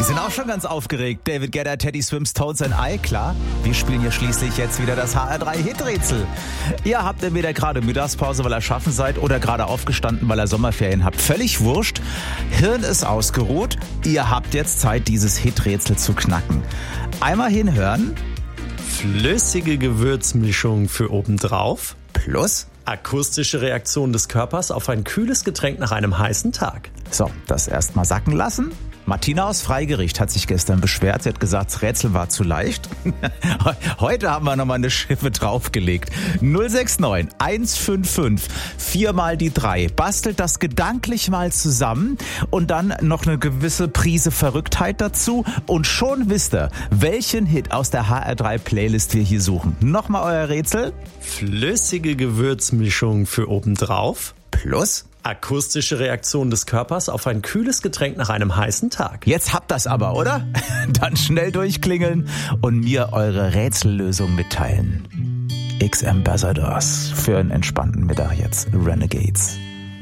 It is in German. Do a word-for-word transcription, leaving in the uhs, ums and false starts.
Die sind auch schon ganz aufgeregt. David Guetta, Teddy Swims, Tones and I, klar. Wir spielen ja schließlich jetzt wieder das H R drei Hiträtsel. Ihr habt entweder gerade Mittagspause, weil ihr schaffen seid, oder gerade aufgestanden, weil ihr Sommerferien habt. Völlig wurscht. Hirn ist ausgeruht. Ihr habt jetzt Zeit, dieses Hiträtsel zu knacken. Einmal hinhören. Flüssige Gewürzmischung für obendrauf. Plus akustische Reaktion des Körpers auf ein kühles Getränk nach einem heißen Tag. So, das erstmal sacken lassen. Martina aus Freigericht hat sich gestern beschwert. Sie hat gesagt, das Rätsel war zu leicht. Heute haben wir nochmal eine Schippe draufgelegt. null sechs neun eins fünf fünf vier mal die drei. Bastelt das gedanklich mal zusammen und dann noch eine gewisse Prise Verrücktheit dazu. Und schon wisst ihr, welchen Hit aus der H R drei Playlist wir hier suchen. Nochmal euer Rätsel. Flüssige Gewürzmischung für obendrauf. Plus akustische Reaktion des Körpers auf ein kühles Getränk nach einem heißen Tag. Jetzt habt das aber, oder? Dann schnell durchklingeln und mir eure Rätsellösung mitteilen. X-Ambassadors für einen entspannten Mittag jetzt. Renegades.